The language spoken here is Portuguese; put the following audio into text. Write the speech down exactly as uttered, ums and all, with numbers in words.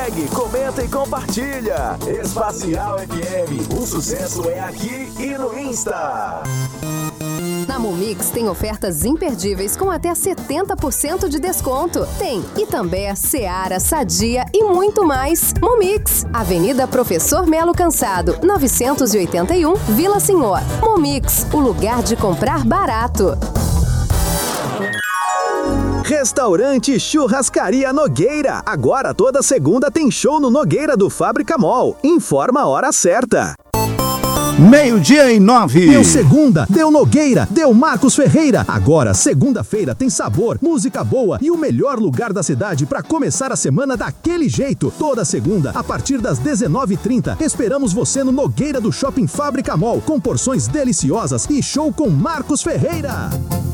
segue, comenta e compartilha. Espacial F M, o sucesso é aqui e no Insta. Na Momix tem ofertas imperdíveis com até setenta por cento de desconto. Tem Itambé, Seara, Sadia e muito mais. Momix, Avenida Professor Melo Cansado, novecentos e oitenta e um, Vila Senhor. Momix, o lugar de comprar barato. Restaurante Churrascaria Nogueira. Agora toda segunda tem show no Nogueira do Fábrica Mall. Informa a hora certa. Meio-dia e nove. Deu segunda, deu Nogueira, deu Marcos Ferreira. Agora, segunda-feira, tem sabor, música boa e o melhor lugar da cidade para começar a semana daquele jeito. Toda segunda, a partir das dezenove e trinta, esperamos você no Nogueira do Shopping Fábrica Mall, com porções deliciosas e show com Marcos Ferreira.